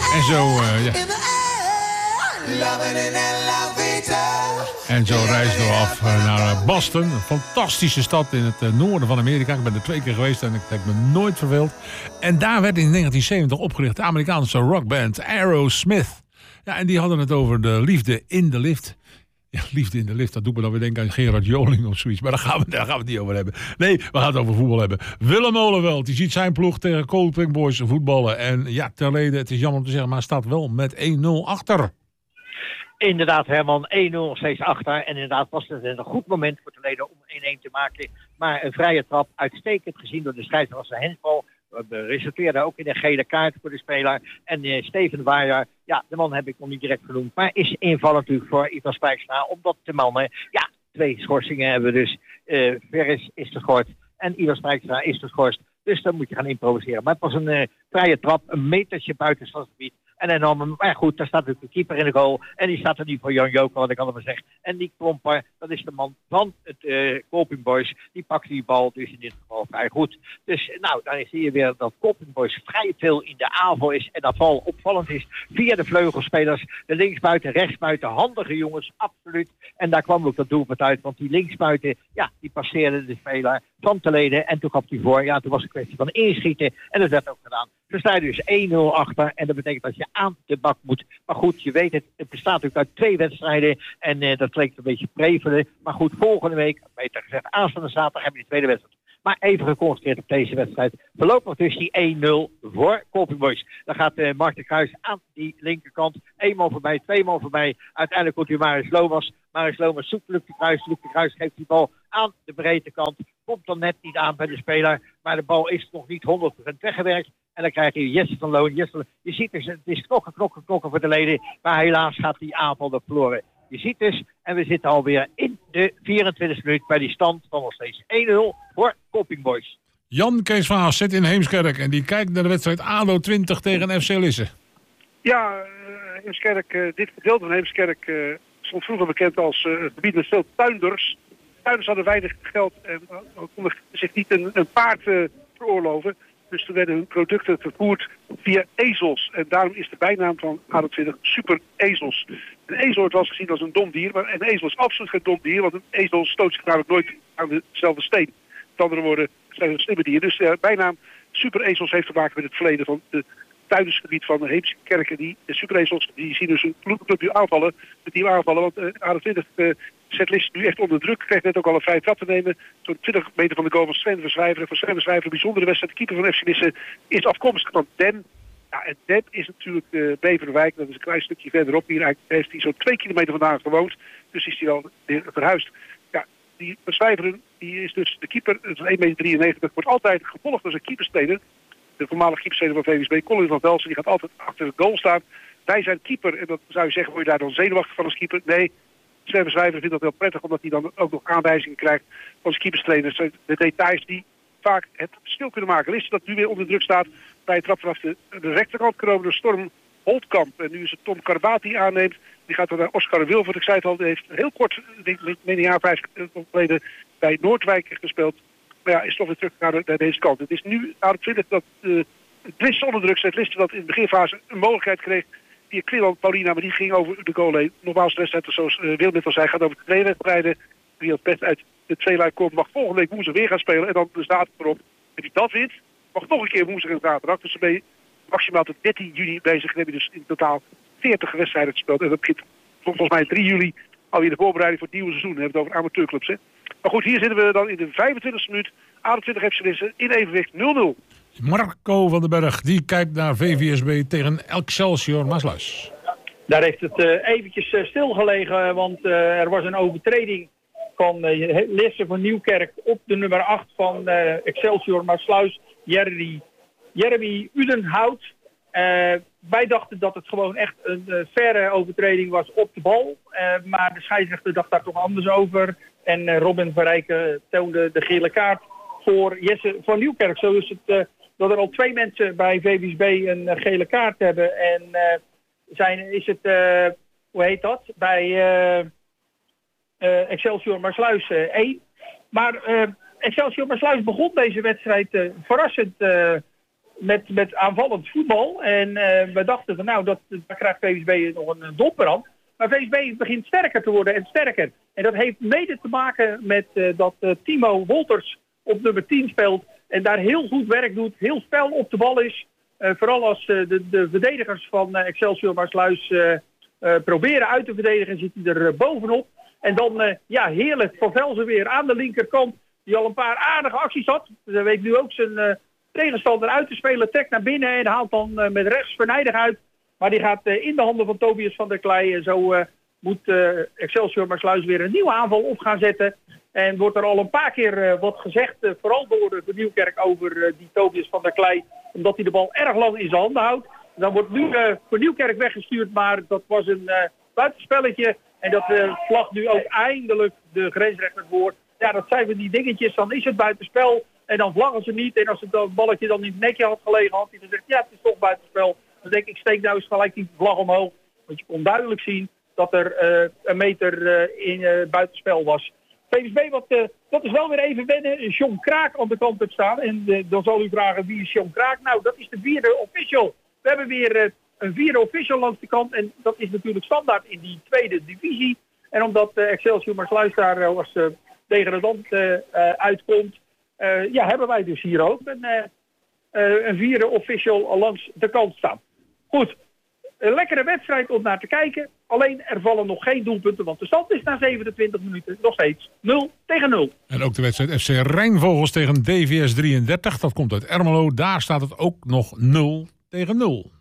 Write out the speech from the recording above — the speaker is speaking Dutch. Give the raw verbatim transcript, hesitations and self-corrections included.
En zo, uh, ja. En zo reisden we af uh, naar Boston. Een fantastische stad in het uh, noorden van Amerika. Ik ben er twee keer geweest en ik heb me nooit verveeld. En daar werd in negentien zeventig opgericht de Amerikaanse rockband Aerosmith. Ja, en die hadden het over de liefde in de lift. Ja, liefde in de lift, dat doet me dan weer denken aan Gerard Joling of zoiets. Maar daar gaan, we, daar gaan we het niet over hebben. Nee, we gaan het over voetbal hebben. Willem Molenveld, die ziet zijn ploeg tegen Coldplay Boys voetballen. En ja, Terlede, het is jammer om te zeggen, maar staat wel met één nul achter. Inderdaad, Herman, één nul steeds achter. En inderdaad was het een goed moment voor Toledo om één-één te maken. Maar een vrije trap, uitstekend gezien door de scheidsrechter als een handbal. Resulteerde ook in een gele kaart voor de speler. En uh, Steven Waaier, ja, de man heb ik nog niet direct genoemd. Maar is invallen natuurlijk voor Ivan Spijkstra. Omdat de mannen, ja, twee schorsingen hebben. Dus uh, Ferris is geschorst en Ivan Spijkstra is geschorst. Dus dan moet je gaan improviseren. Maar het was een uh, vrije trap, een metertje buiten het stadsgebied. En hij nam hem, maar goed, daar staat natuurlijk de keeper in de goal. En die staat er nu voor Jan Joker, wat ik al maar zeg. En die Klomper, dat is de man van het uh, Coldplay Boys. Die pakt die bal dus in dit geval vrij goed. Dus nou, dan zie je weer dat Coldplay Boys vrij veel in de aanval is. En dat val opvallend is via de vleugelspelers. De linksbuiten, rechtsbuiten, handige jongens, absoluut. En daar kwam ook dat doelpunt uit. Want die linksbuiten, ja, die passeerde de speler van Toledo. En toen gaf hij voor. Ja, toen was het een kwestie van inschieten. En dat werd ook gedaan. We staan dus één nul achter. En dat betekent dat je aan de bak moet. Maar goed, je weet het, het bestaat natuurlijk uit twee wedstrijden. En uh, dat klinkt een beetje prevelen. Maar goed, volgende week, beter gezegd, aanstaande zaterdag hebben we die tweede wedstrijd. Maar even geconcentreerd op deze wedstrijd. Voorlopig dus die één nul voor Coldplay Boys. Dan gaat uh, Mark de Kruis aan die linkerkant. Eenmaal voorbij, tweemaal voorbij. Uiteindelijk komt hij Marius Lomas. Marius Lomas zoekt Luc de Kruis. Luc de Kruis geeft die bal aan de breedtekant. Komt dan net niet aan bij de speler. Maar de bal is nog niet honderd procent weggewerkt. En dan krijg je Jesse van Loon. Jesse, je ziet dus, het is knokken, knokken, knokken voor de leden. Maar helaas gaat die aanval er verloren. Je ziet dus, en we zitten alweer in de vierentwintigste minuut bij die stand van nog steeds één nul voor Coldplay Boys. Jan Kees Vaas zit in Heemskerk en die kijkt naar de wedstrijd A D O twintig tegen F C Lisse. Ja, uh, Heemskerk, uh, dit gedeelte van Heemskerk uh, stond vroeger bekend als uh, het gebied met veel tuinders. Tuinders hadden weinig geld en uh, konden zich niet een, een paard uh, veroorloven. Dus er werden hun producten vervoerd via ezels. En daarom is de bijnaam van A D O twintig Super Ezels. Een ezel wordt wel eens gezien als een dom dier, maar een ezel is absoluut geen dom dier, want een ezel stoot zich namelijk nooit aan dezelfde steen. Met andere woorden, zijn een slimme dier. Dus de uh, bijnaam Super Ezels heeft te maken met het verleden van het tuindersgebied van de Heemskerk. En die de Super Ezels die zien dus een club nu aanvallen, met die aanvallen, want uh, A D O twintig uh, zet Lisse nu echt onder druk. Krijgt net ook al een vrije trap te nemen. Zo'n twintig meter van de goal van Sven Verzwijveren. Voor Sven Verzwijveren een bijzondere wedstrijd. De keeper van F C Lisse is afkomstig van Den. Ja, en Den is natuurlijk uh, Beverwijk. Dat is een klein stukje verderop. Hier eigenlijk heeft hij zo'n twee kilometer vandaan gewoond. Dus is hij al weer verhuisd. Ja, die Verzwijveren, die is dus de keeper. Dat is één meter drieënnegentig. Wordt altijd gevolgd door zijn keeperstrainer. De voormalige keeperstrainer van V V S B, Colin van Velsen. Die gaat altijd achter de goal staan. Wij zijn keeper. En dat zou je zeggen, word je daar dan zenuwachtig van als keeper? Nee. Sven Verzwijveren vindt dat heel prettig, omdat hij dan ook nog aanwijzingen krijgt van zijn keeperstrainers. De details die vaak het verschil kunnen maken. Lisse dat nu weer onder druk staat bij het trap vanaf de, de rechterkant komen door Storm Holtkamp. En nu is het Tom Karbati aanneemt. Die gaat dan naar Oscar Wilford. Ik zei het al, die heeft heel kort, een jaar vijf geleden bij Noordwijk gespeeld. Maar ja, is toch weer terug naar, naar deze kant. Het is nu A D O twintig dat uh, het Lisse onder druk zet. Lisse dat in de beginfase een mogelijkheid kreeg. Die Krillan Paulina, maar die ging over de goal heen. Nogmaals, de wedstrijd, zoals uh, Wilmit al zei, gaat over twee wedstrijden. Wie het best uit de tweelijn komt, mag volgende week woensdag weer gaan spelen. En dan de zaterdag erop. En wie dat wint, mag nog een keer woensdag en zaterdag. Dus dan ben je maximaal tot dertien juni bezig. Dan heb je dus in totaal veertig wedstrijden gespeeld. En dat begint volgens mij drie juli alweer de voorbereiding voor het nieuwe seizoen. Dan hebben we het over amateurclubs, hè. Maar goed, hier zitten we dan in de vijfentwintigste minuut. A D O twintig F C Lisse in evenwicht nul nul. Marco van den Berg, die kijkt naar V V S B tegen Excelsior Maasluis. Daar heeft het uh, eventjes uh, stilgelegen, want uh, er was een overtreding van uh, Lisse van Nieuwkerk op de nummer acht van uh, Excelsior Maasluis, Jeremy, Jeremy Udenhout. Uh, wij dachten dat het gewoon echt een uh, verre overtreding was op de bal, uh, maar de scheidsrechter dacht daar toch anders over. En uh, Robin van Rijken toonde de gele kaart voor Jesse van Nieuwkerk. Zo is het uh, dat er al twee mensen bij V V S B een uh, gele kaart hebben en... Uh, Zijn, is het, uh, hoe heet dat, bij uh, uh, Excelsior Maasluis uh, één. Maar uh, Excelsior Maasluis begon deze wedstrijd uh, verrassend uh, met, met aanvallend voetbal. En uh, we dachten van nou, dat, daar krijgt V S B nog een doelpunt aan. Maar V S B begint sterker te worden en sterker. En dat heeft mede te maken met uh, dat uh, Timo Wolters op nummer tien speelt. En daar heel goed werk doet, heel fel op de bal is. Uh, vooral als uh, de, de verdedigers van uh, Excelsior Maasluis uh, uh, proberen uit te verdedigen, zit hij er uh, bovenop. En dan, uh, ja, heerlijk Van Velzen weer aan de linkerkant. Die al een paar aardige acties had. Dus hij weet nu ook zijn uh, tegenstander uit te spelen. Trekt naar binnen en haalt dan uh, met rechts Verneidig uit. Maar die gaat uh, in de handen van Tobias van der Klei. En zo uh, moet uh, Excelsior Maasluis weer een nieuwe aanval op gaan zetten. En wordt er al een paar keer uh, wat gezegd. Uh, vooral door de Nieuwkerk over uh, die Tobias van der Klei. Omdat hij de bal erg lang in zijn handen houdt. Dan wordt nu uh, voor Nieuwkerk weggestuurd. Maar dat was een uh, buitenspelletje. En dat uh, vlagt nu ook eindelijk de grensrechter voor. Ja, dat zijn we die dingetjes. Dan is het buitenspel. En dan vlaggen ze niet. En als het dat balletje dan in het nekje had gelegen, had hij gezegd, ja, het is toch buitenspel. Dan denk ik, steek nou eens gelijk die vlag omhoog. Want je kon duidelijk zien dat er uh, een meter uh, in uh, buitenspel was. V S B, wat, uh, dat is wel weer even wennen. John Kraak aan de kant hebt staan. En uh, dan zal u vragen, wie is John Kraak? Nou, dat is de vierde official. We hebben weer uh, een vierde official langs de kant. En dat is natuurlijk standaard in die tweede divisie. En omdat uh, Excelsior Maasluis daar uh, als uh, degradant uh, uh, uitkomt, uh, ja, hebben wij dus hier ook een, uh, uh, een vierde official langs de kant staan. Goed, een lekkere wedstrijd om naar te kijken. Alleen er vallen nog geen doelpunten, want de stand is na zevenentwintig minuten nog steeds nul tegen nul. En ook de wedstrijd F C Rijnvogels tegen D V S drieëndertig. Dat komt uit Ermelo. Daar staat het ook nog nul tegen nul.